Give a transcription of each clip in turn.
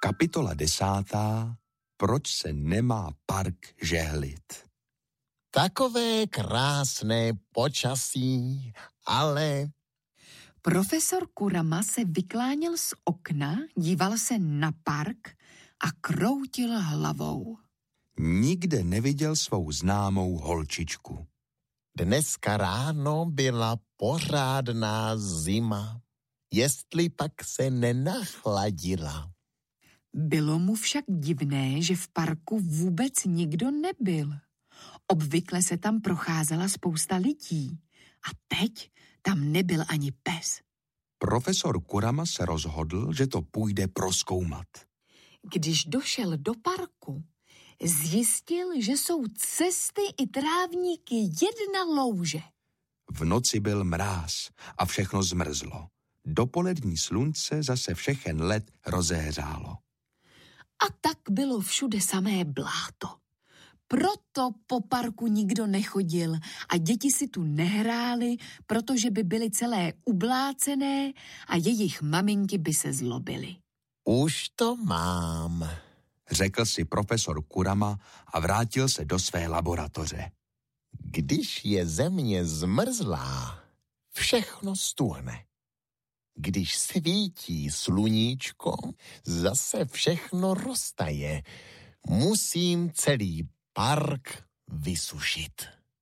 Kapitola 10. Proč se nemá park žehlit? Takové krásné počasí, ale... Profesor Kurama se vykláněl z okna, díval se na park a kroutil hlavou. Nikde neviděl svou známou holčičku. Dneska ráno byla pořádná zima. Jestli pak se nenachladila. Bylo mu však divné, že v parku vůbec nikdo nebyl. Obvykle se tam procházela spousta lidí a teď tam nebyl ani pes. Profesor Kurama se rozhodl, že to půjde prozkoumat. Když došel do parku, zjistil, že jsou cesty i trávníky jedna louže. V noci byl mráz a všechno zmrzlo. Dopolední slunce zase všechen led rozehřálo. A tak bylo všude samé bláto. Proto po parku nikdo nechodil a děti si tu nehrály, protože by byly celé ublácené a jejich maminky by se zlobily. Už to mám, řekl si profesor Kurama a vrátil se do své laboratoře. Když je země zmrzlá, všechno stuhne. Když svítí sluníčko, zase všechno roztaje. Musím celý park vysušit.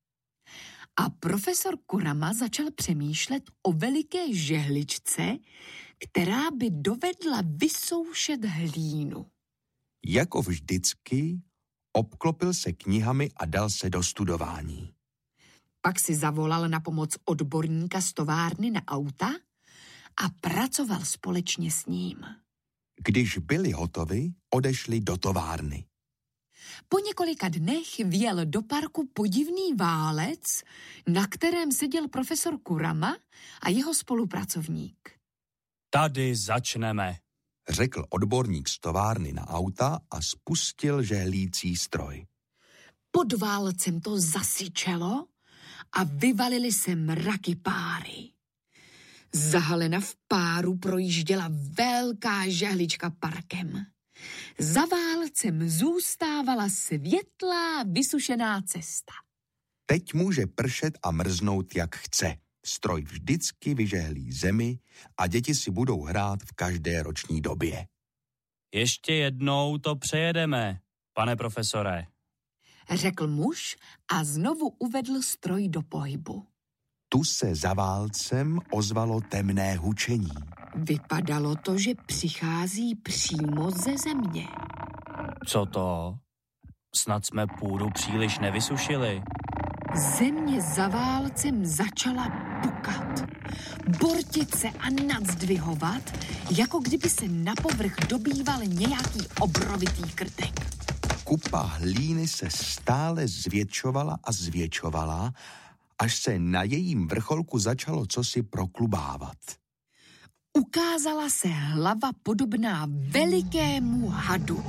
A profesor Kurama začal přemýšlet o veliké žehličce, která by dovedla vysoušet hlínu. Jako vždycky obklopil se knihami a dal se do studování. Pak si zavolal na pomoc odborníka z továrny na auta a pracoval společně s ním. Když byli hotovi, odešli do továrny. Po několika dnech vjel do parku podivný válec, na kterém seděl profesor Kurama a jeho spolupracovník. Tady začneme, řekl odborník z továrny na auta a spustil žehlící stroj. Pod válcem to zasyčelo a vyvalily se mraky páry. Zahalena v páru projížděla velká žehlička parkem. Za válcem zůstávala světlá, vysušená cesta. Teď může pršet a mrznout, jak chce. Stroj vždycky vyžehlí zemi a děti si budou hrát v každé roční době. Ještě jednou to přejedeme, pane profesore, řekl muž a znovu uvedl stroj do pohybu. Tu se za válcem ozvalo temné hučení. Vypadalo to, že přichází přímo ze země. Co to? Snad jsme půdu příliš nevysušili. Země za válcem začala pukat, bortit se a nadzdvihovat, jako kdyby se na povrch dobýval nějaký obrovitý krtek. Kupa hlíny se stále zvětšovala a zvětšovala, až se na jejím vrcholku začalo cosi proklubávat. Ukázala se hlava podobná velikému hadu.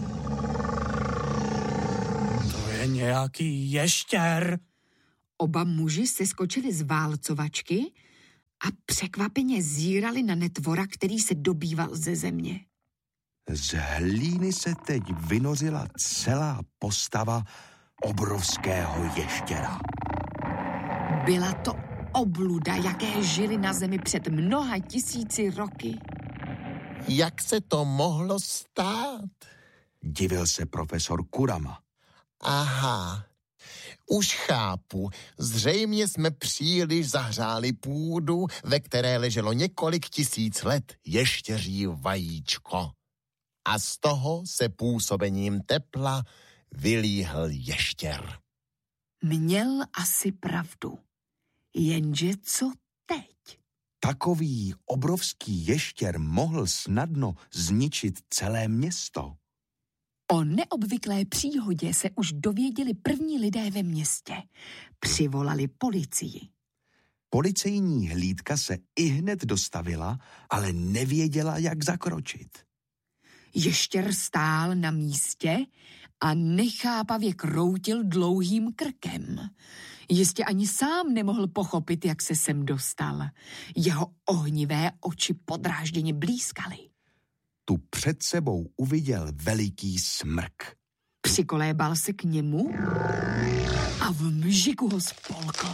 To je nějaký ještěr. Oba muži se skočili z válcovačky a překvapeně zírali na netvora, který se dobýval ze země. Z hlíny se teď vynořila celá postava obrovského ještěra. Byla to obluda, jaké žili na zemi před mnoha tisíci roky. Jak se to mohlo stát? Divil se profesor Kurama. Aha, už chápu. Zřejmě jsme příliš zahřáli půdu, ve které leželo několik tisíc let ještěří vajíčko. A z toho se působením tepla vylíhl ještěr. Měl asi pravdu. Jenže co teď? Takový obrovský ještěr mohl snadno zničit celé město. O neobvyklé příhodě se už dověděli první lidé ve městě. Přivolali policii. Policejní hlídka se ihned dostavila, ale nevěděla, jak zakročit. Ještěr stál na místě a nechápavě kroutil dlouhým krkem. Jistě ani sám nemohl pochopit, jak se sem dostal. Jeho ohnivé oči podrážděně blýskaly. Tu před sebou uviděl veliký smrk. Přikolébal se k němu a v mžiku ho spolkl.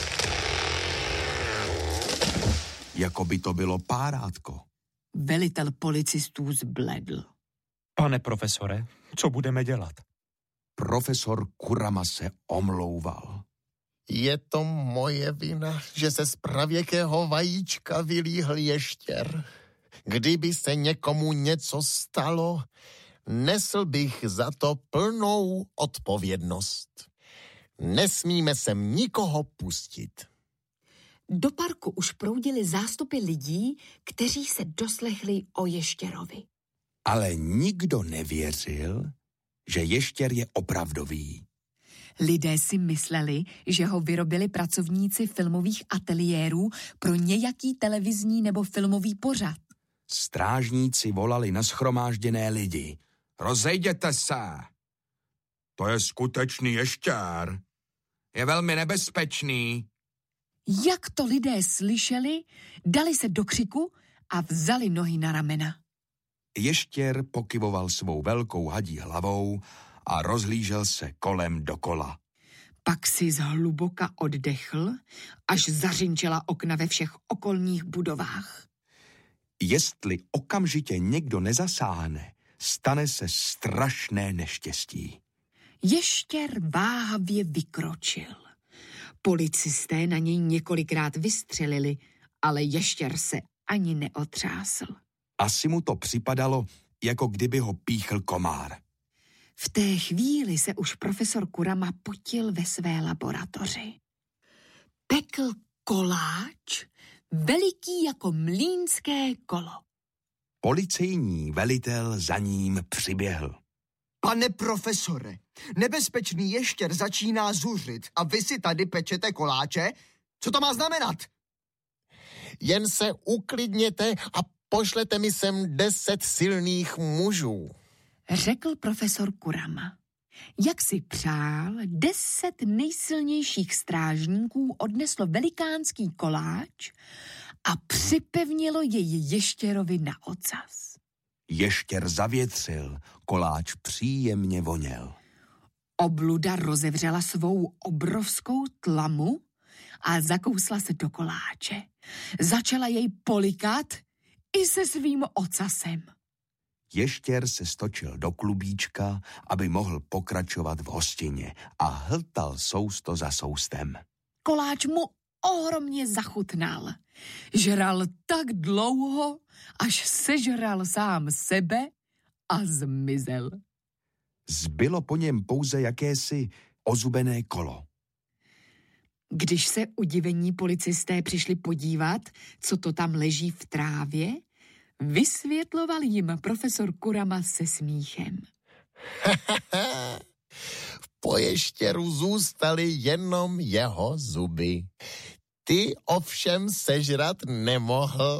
Jako by to bylo párátko. Velitel policistů zbledl. Pane profesore, co budeme dělat? Profesor Kurama se omlouval. Je to moje vina, že se z pravěkého vajíčka vylíhl ještěr. Kdyby se někomu něco stalo, nesl bych za to plnou odpovědnost. Nesmíme sem nikoho pustit. Do parku už proudily zástupy lidí, kteří se doslechli o ještěrovi. Ale nikdo nevěřil, že ještěr je opravdový. Lidé si mysleli, že ho vyrobili pracovníci filmových ateliérů pro nějaký televizní nebo filmový pořad. Strážníci volali na shromážděné lidi. Rozejděte se! To je skutečný ještěr. Je velmi nebezpečný. Jak to lidé slyšeli, dali se do křiku a vzali nohy na ramena. Ještěr pokyvoval svou velkou hadí hlavou a rozhlížel se kolem dokola. Pak si zhluboka oddechl, až zařinčela okna ve všech okolních budovách. Jestli okamžitě někdo nezasáhne, stane se strašné neštěstí. Ještěr váhavě vykročil. Policisté na něj několikrát vystřelili, ale ještěr se ani neotřásl. Asi mu to připadalo, jako kdyby ho píchl komár. V té chvíli se už profesor Kurama potil ve své laboratoři. Pekl koláč, veliký jako mlýnské kolo. Policejní velitel za ním přiběhl. Pane profesore, nebezpečný ještěr začíná zuřit a vy si tady pečete koláče? Co to má znamenat? Jen se uklidněte a pošlete mi sem 10 silných mužů, řekl profesor Kurama. Jak si přál, 10 nejsilnějších strážníků odneslo velikánský koláč a připevnilo jej ještěrovi na ocas. Ještěr zavětřil, koláč příjemně voněl. Obluda rozevřela svou obrovskou tlamu a zakousla se do koláče. Začala jej polikat i se svým ocasem. Ještěr se stočil do klubíčka, aby mohl pokračovat v hostině a hltal sousto za soustem. Koláč mu ohromně zachutnal. Žral tak dlouho, až sežral sám sebe a zmizel. Zbylo po něm pouze jakési ozubené kolo. Když se udivení policisté přišli podívat, co to tam leží v trávě, vysvětloval jim profesor Kurama se smíchem. Po ještěru zůstaly jenom jeho zuby. Ty ovšem sežrat nemohl.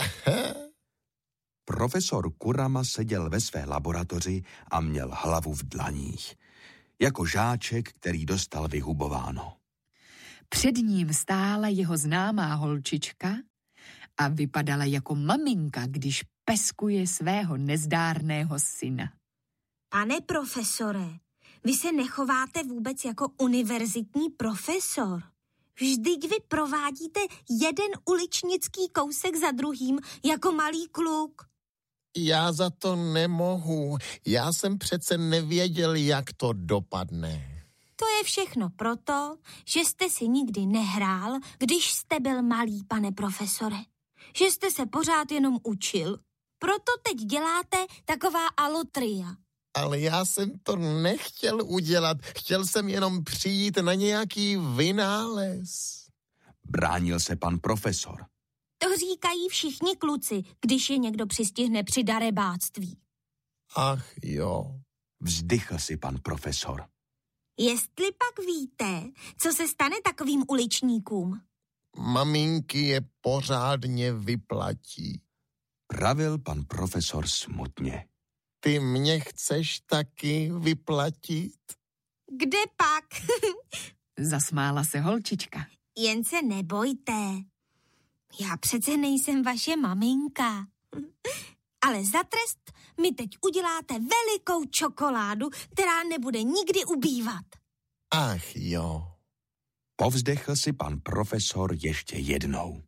Profesor Kurama seděl ve své laboratoři a měl hlavu v dlaních. Jako žáček, který dostal vyhubováno. Před ním stála jeho známá holčička a vypadala jako maminka, když peskuje svého nezdárného syna. Pane profesore, vy se nechováte vůbec jako univerzitní profesor. Vždyť vy provádíte jeden uličnický kousek za druhým jako malý kluk. Já za to nemohu. Já jsem přece nevěděl, jak to dopadne. To je všechno proto, že jste si nikdy nehrál, když jste byl malý, pane profesore. Že jste se pořád jenom učil. Proto teď děláte taková alotria. Ale já jsem to nechtěl udělat. Chtěl jsem jenom přijít na nějaký vynález. Bránil se pan profesor. To říkají všichni kluci, když je někdo přistihne při darebáctví. Ach jo. Vzdychl si pan profesor. Jestli pak víte, co se stane takovým uličníkům? Maminky je pořádně vyplatí. Pravil pan profesor smutně. Ty mě chceš taky vyplatit? Kde pak? Zasmála se holčička. Jen se nebojte. Já přece nejsem vaše maminka. Ale za trest mi teď uděláte velikou čokoládu, která nebude nikdy ubývat. Ach jo. Povzdechl si pan profesor ještě jednou.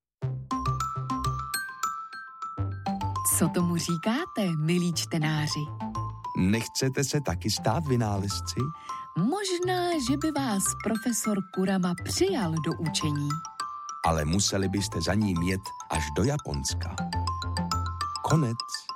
Co tomu říkáte, milí čtenáři? Nechcete se taky stát vynálezci? Možná, že by vás profesor Kurama přijal do učení. Ale museli byste za ním jet až do Japonska. Konec.